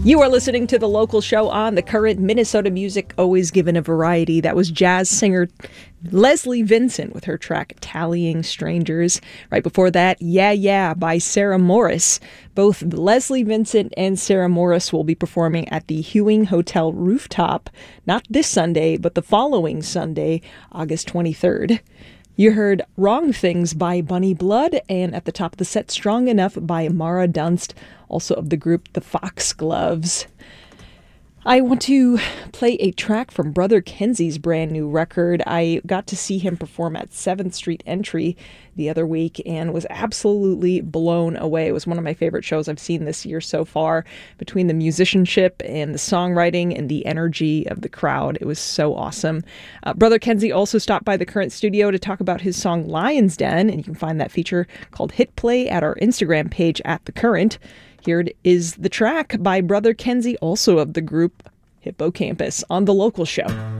You are listening to The Local Show on The Current. Minnesota music, always given a variety. That was jazz singer Leslie Vincent with her track Tallying Strangers. Right before that, Yeah Yeah by Sarah Morris. Both Leslie Vincent and Sarah Morris will be performing at the Hewing Hotel rooftop, not this Sunday, but the following Sunday, August 23rd. You heard Wrong Things by Bunny Blood, and at the top of the set, Strong Enough by Mara Dunst, also of the group The Foxgloves. I want to play a track from Brother Kenzie's brand new record. I got to see him perform at 7th Street Entry the other week and was absolutely blown away. It was one of my favorite shows I've seen this year so far. Between the musicianship and the songwriting and the energy of the crowd, it was so awesome. Brother Kenzie also stopped by the Current studio to talk about his song Lion's Den, and you can find that feature called Hit Play at our Instagram page at The Current. Here it is, the track by Brother Kenzie, also of the group Hippocampus, on The Local Show.